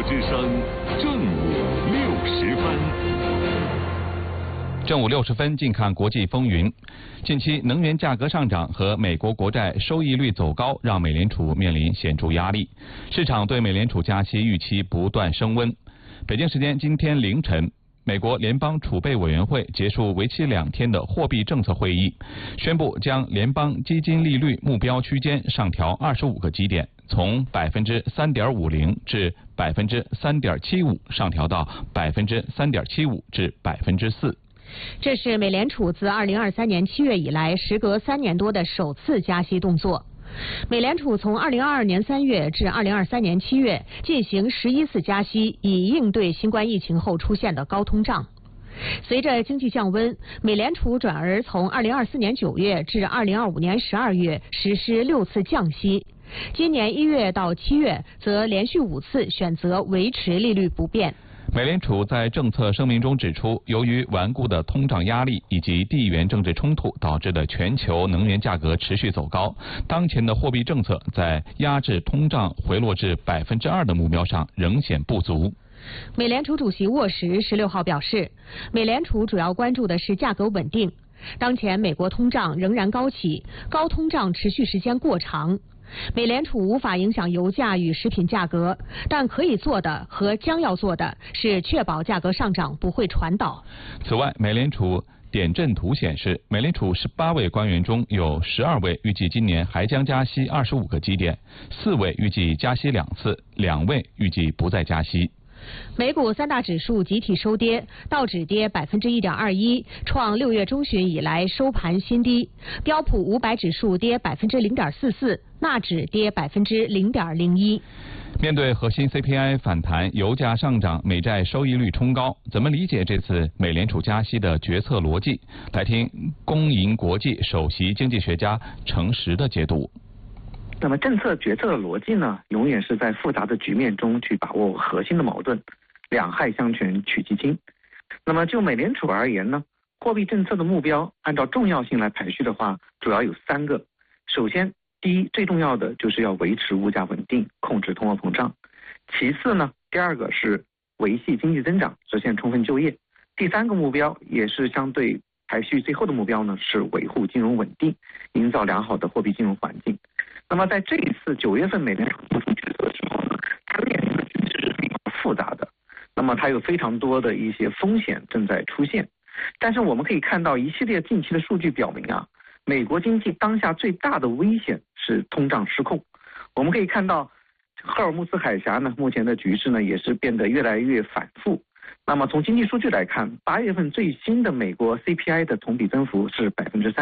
之声正午60分。 正午60分，近看国际风云。近期能源价格上涨和美国国债收益率走高，让美联储面临显著压力。市场对美联储加息预期不断升温。北京时间今天凌晨，美国联邦储备委员会结束为期2天的货币政策会议，宣布将联邦基金利率目标区间上调25个基点，从3.50%至3.75%上调到3.75%至4%。 这是美联储自2023年7月以来，时隔3年多的首次加息动作。美联储从2022年3月至2023年7月进行11次加息，以应对新冠疫情后出现的高通胀。随着经济降温，美联储转而从2024年9月至2025年12月实施6次降息。今年1月到7月则连续5次选择维持利率不变。 美联储在政策声明中指出，由于顽固的通胀压力以及地缘政治冲突导致的全球能源价格持续走高，当前的货币政策在压制通胀回落至2%的目标上仍显不足。 美联储主席沃什16号表示，美联储主要关注的是价格稳定。当前美国通胀仍然高企，高通胀持续时间过长。美联储无法影响油价与食品价格，但可以做的和将要做的是确保价格上涨不会传导。 此外，美联储点阵图显示，美联储18位官员中有12位预计今年还将加息25个基点，4位预计加息2次，2位预计不再加息。 美股3大指数集体收跌，道指跌1.21%，创6月中旬以来收盘新低；标普500指数跌0.44%，纳指跌0.01%。 面对核心 CPI 反弹、油价上涨、美债收益率冲高，怎么理解这次美联储加息的决策逻辑？来听公银国际首席经济学家程实的解读。 那么政策决策的逻辑呢，永远是在复杂的局面中去把握核心的矛盾，两害相权取其轻。那么就美联储而言呢，货币政策的目标按照重要性来排序的话，主要有3个。首先，第一，最重要的就是要维持物价稳定，控制通货膨胀。其次呢，第2个是维系经济增长，实现充分就业。第3个目标也是相对排序最后的目标呢，是维护金融稳定，营造良好的货币金融环境。那么在这一次9月份美联储做出决策的时候呢，它面临的局势是非常复杂的，那么它有非常多的一些风险正在出现。但是我们可以看到一系列近期的数据表明啊，美国经济当下最大的危险是通胀失控。我们可以看到赫尔木斯海峡呢，目前的局势呢也是变得越来越反复。那么从经济数据来看，8月份最新的美国 CPI 的同比增幅是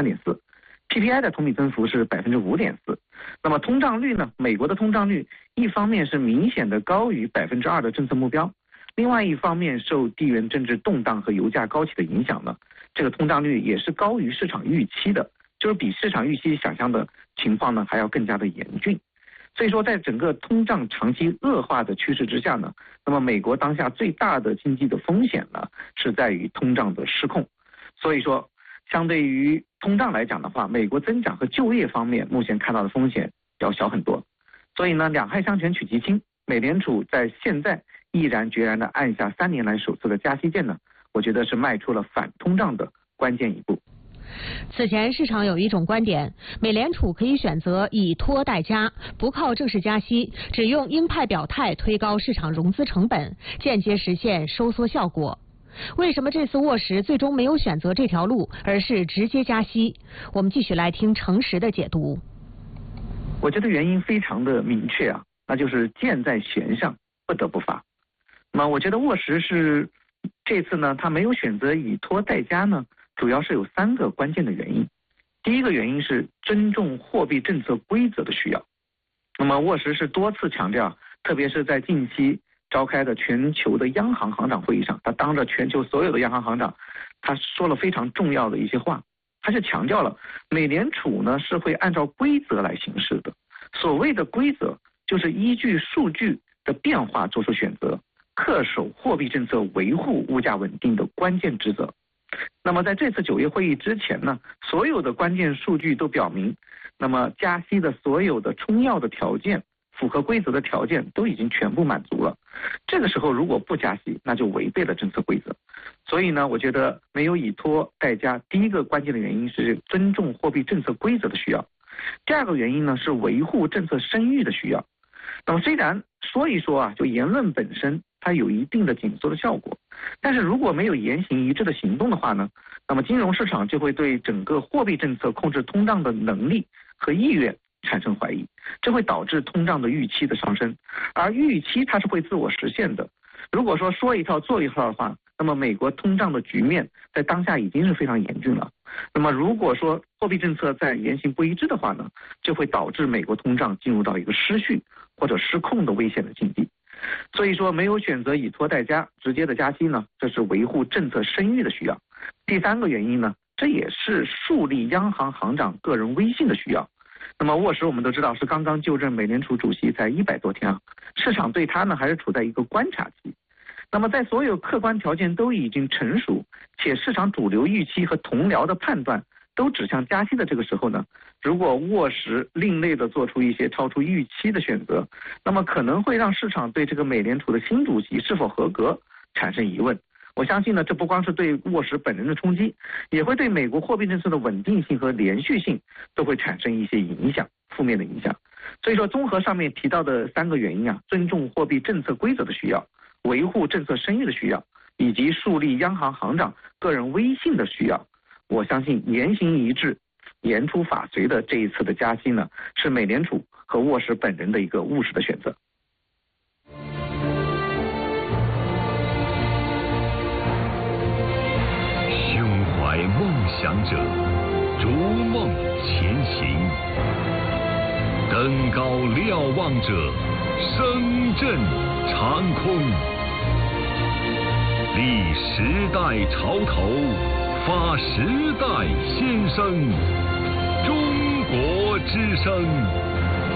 3.4%，PPI 的同比增幅是5.4%。那么通胀率呢？美国的通胀率一方面是明显的高于2%的政策目标，另外一方面受地缘政治动荡和油价高企的影响呢，这个通胀率也是高于市场预期的，就是比市场预期想象的情况呢还要更加的严峻。所以说，在整个通胀长期恶化的趋势之下呢，那么美国当下最大的经济的风险呢是在于通胀的失控。所以说，相对于通胀来讲的话，美国增长和就业方面目前看到的风险要小很多。所以呢，两害相权取其轻，美联储在现在毅然决然地按下3年来首次的加息键呢，我觉得是迈出了反通胀的关键一步。 此前市场有一种观点，美联储可以选择以拖代加，不靠正式加息，只用鹰派表态推高市场融资成本，间接实现收缩效果。为什么这次沃什最终没有选择这条路，而是直接加息？我们继续来听程实的解读。 我觉得原因非常的明确啊，那就是箭在弦上，不得不发。那么我觉得沃什是这次呢，他没有选择以拖代加呢，主要是有3个关键的原因。第一个原因是尊重货币政策规则的需要。那么沃什是多次强调，特别是在近期召开的全球的央行行长会议上，他当着全球所有的央行行长，他说了非常重要的一些话。他是强调了美联储呢是会按照规则来行事的。所谓的规则就是依据数据的变化做出选择，恪守货币政策维护物价稳定的关键职责。那么在这次9月会议之前呢，所有的关键数据都表明，那么加息的所有的充要的条件符合规则的条件都已经全部满足了。这个时候如果不加息，那就违背了政策规则。所以呢，我觉得没有以拖代加，第一个关键的原因是尊重货币政策规则的需要，第二个原因呢是维护政策声誉的需要。那么虽然说一说就言论本身它有一定的紧缩的效果，但是如果没有言行一致的行动的话呢，那么金融市场就会对整个货币政策控制通胀的能力和意愿产生怀疑，这会导致通胀的预期的上升，而预期它是会自我实现的。如果说一套做一套的话，那么美国通胀的局面在当下已经是非常严峻了。那么如果说货币政策在言行不一致的话呢，就会导致美国通胀进入到一个失序或者失控的危险的境地。所以说没有选择以拖代加直接的加息呢，这是维护政策声誉的需要。第三个原因呢，这也是树立央行行长个人威信的需要。那么沃什我们都知道是刚刚就任美联储主席才100多天市场对他呢还是处在一个观察期。那么在所有客观条件都已经成熟，且市场主流预期和同僚的判断都指向加息的这个时候呢，如果沃什另类的做出一些超出预期的选择，那么可能会让市场对这个美联储的新主席是否合格产生疑问。我相信呢，这不光是对沃什本人的冲击，也会对美国货币政策的稳定性和连续性都会产生一些影响，负面的影响。所以说综合上面提到的3个原因尊重货币政策规则的需要，维护政策声誉的需要，以及树立央行行长个人威信的需要，我相信言行一致、言出法随的这一次的加息呢，是美联储和沃什本人的一个务实的选择。 胸怀梦想者，逐梦前行；登高瞭望者，声震长空。立时代潮头，发时代先声。中国之声。